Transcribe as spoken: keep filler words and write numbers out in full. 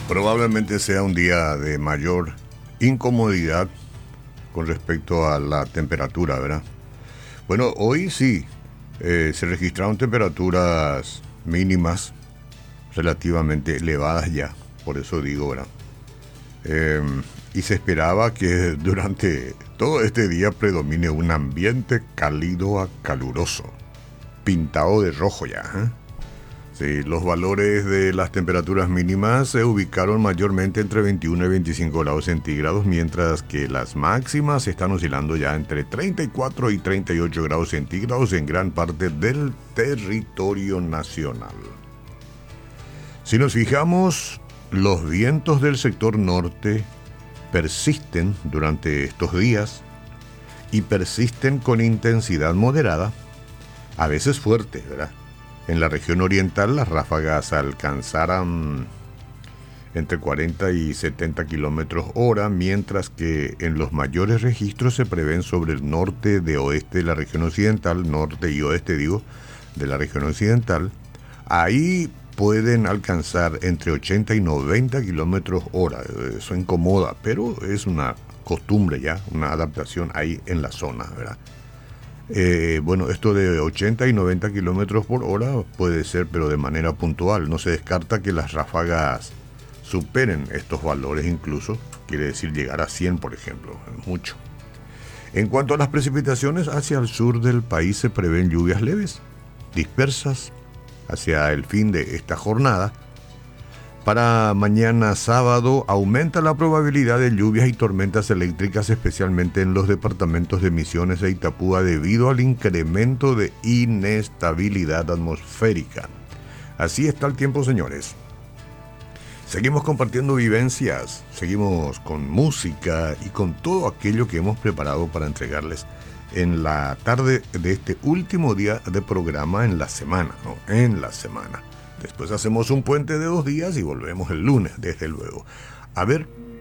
Probablemente sea un día de mayor incomodidad con respecto a la temperatura, ¿verdad? Bueno, hoy sí, eh, se registraron temperaturas mínimas relativamente elevadas ya, por eso digo, ¿verdad? Eh, y se esperaba que durante todo este día predomine un ambiente cálido a caluroso, pintado de rojo ya, ¿eh? Sí, los valores de las temperaturas mínimas se ubicaron mayormente entre veintiuno y veinticinco grados centígrados, mientras que las máximas están oscilando ya entre treinta y cuatro y treinta y ocho grados centígrados en gran parte del territorio nacional. Si nos fijamos, los vientos del sector norte persisten durante estos días y persisten con intensidad moderada, a veces fuerte, ¿verdad? En la región oriental las ráfagas alcanzarán entre cuarenta y setenta kilómetros hora, mientras que en los mayores registros se prevén sobre el norte de oeste de la región occidental, norte y oeste digo, de la región occidental. Ahí pueden alcanzar entre ochenta y noventa kilómetros hora. Eso incomoda, pero es una costumbre ya, una adaptación ahí en la zona, ¿verdad? Eh, bueno, esto de ochenta y noventa kilómetros por hora puede ser, pero de manera puntual. No se descarta que las ráfagas superen estos valores incluso. Quiere decir llegar a cien, por ejemplo. Mucho. En cuanto a las precipitaciones, hacia el sur del país se prevén lluvias leves, dispersas, hacia el fin de esta jornada. Para mañana sábado aumenta la probabilidad de lluvias y tormentas eléctricas, especialmente en los departamentos de Misiones e Itapúa, debido al incremento de inestabilidad atmosférica. Así está el tiempo, señores. Seguimos compartiendo vivencias, seguimos con música y con todo aquello que hemos preparado para entregarles en la tarde de este último día de programa en la semana, ¿no? En la semana. Después hacemos un puente de dos días y volvemos el lunes, desde luego. A ver,